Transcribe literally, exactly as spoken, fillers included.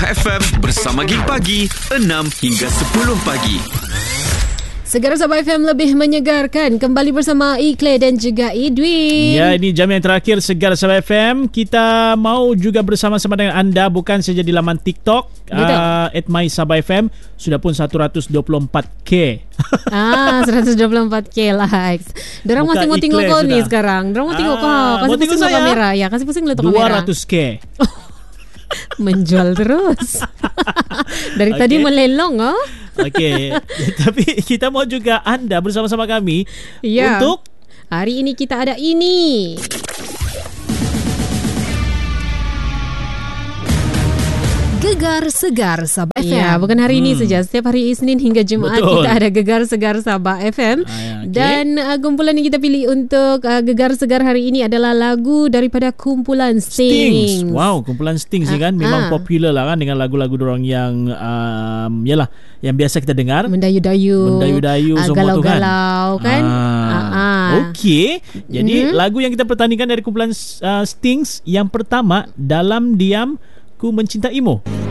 F M bersama Gig Pagi enam hingga sepuluh pagi. Segera Sabah F M lebih menyegarkan. Kembali bersama Ikle dan juga Edwin. Ya, ini jam yang terakhir Segera Sabah F M. Kita mau juga bersama-sama dengan anda, bukan saja di laman TikTok uh, at my Sabah F M. Sudah pun seratus dua puluh empat K. Ah, seratus dua puluh empat K likes. Diorang masih mau tengok kau ni sekarang. Diorang mau tengok kau. Kasih pusing ke kamera. Ya, kasih pusing letak kamera. dua ratus K. Menjual terus. Dari okay. tadi melelong oh. Okey, tapi kita mau juga anda bersama-sama kami ya. Untuk hari ini kita ada ini. Gegar Segar Sabah F M. Ya, bukan hari hmm. ini saja. Setiap hari Isnin hingga Jumaat Betul. Kita ada Gegar Segar Sabah F M. Ah, ya, okay. Dan uh, kumpulan yang kita pilih untuk uh, Gegar Segar hari ini adalah lagu daripada kumpulan Stings. Stings. Wow, kumpulan Stings ni kan memang ah. popular lah kan dengan lagu-lagu dorang yang um, yalah, yang biasa kita dengar. Mendayu-dayu. Mendayu-dayu uh, semua tu kan. Galau-galau kan. Ah. Ah, ah. Okey. Jadi mm-hmm. lagu yang kita pertandingkan dari kumpulan uh, Stings yang pertama, Dalam Diam Ku Mencintaimu.